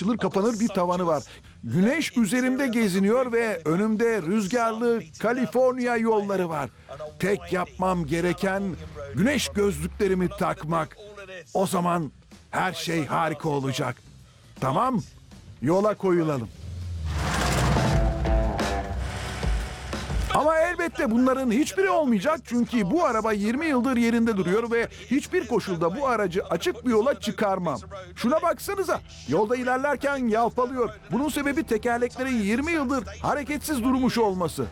açılır kapanır bir tavanı var. Güneş üzerimde geziniyor ve önümde rüzgarlı Kaliforniya yolları var. Tek yapmam gereken güneş gözlüklerimi takmak. O zaman her şey harika olacak. Tamam, yola koyulalım. Ama elbette bunların hiçbiri olmayacak çünkü bu araba 20 yıldır yerinde duruyor ve hiçbir koşulda bu aracı açık bir yola çıkarmam. Şuna baksanıza, yolda ilerlerken yalpalıyor. Bunun sebebi tekerleklerin 20 yıldır hareketsiz durmuş olması.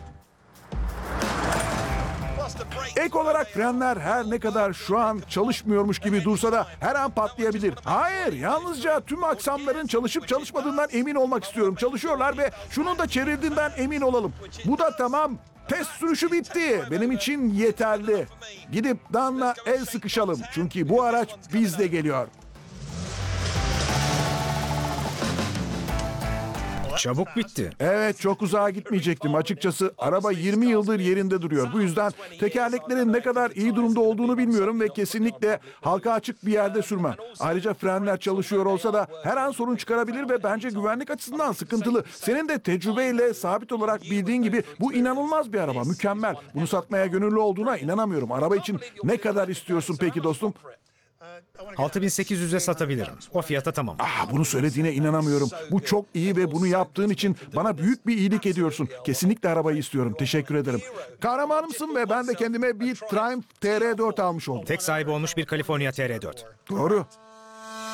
Ek olarak frenler her ne kadar şu an çalışmıyormuş gibi dursa da her an patlayabilir. Hayır, yalnızca tüm aksamların çalışıp çalışmadığından emin olmak istiyorum. Çalışıyorlar ve şunun da çevrildiğinden emin olalım. Bu da tamam. Test sürüşü bitti. Benim için yeterli. Gidip Dan'la el sıkışalım. Çünkü bu araç bizle geliyor. Çabuk bitti. Evet, çok uzağa gitmeyecektim. Açıkçası araba 20 yıldır yerinde duruyor. Bu yüzden tekerleklerin ne kadar iyi durumda olduğunu bilmiyorum ve kesinlikle halka açık bir yerde sürmem. Ayrıca frenler çalışıyor olsa da her an sorun çıkarabilir ve bence güvenlik açısından sıkıntılı. Senin de tecrübeyle sabit olarak bildiğin gibi bu inanılmaz bir araba. Mükemmel. Bunu satmaya gönüllü olduğuna inanamıyorum. Araba için ne kadar istiyorsun peki dostum? 6.800'e satabilirim. O fiyata tamam. Bunu söylediğine inanamıyorum. Bu çok iyi ve bunu yaptığın için bana büyük bir iyilik ediyorsun. Kesinlikle arabayı istiyorum. Teşekkür ederim. Kahramanımsın ve ben de kendime bir Triumph TR4 almış oldum. Tek sahibi olmuş bir California TR4. Doğru.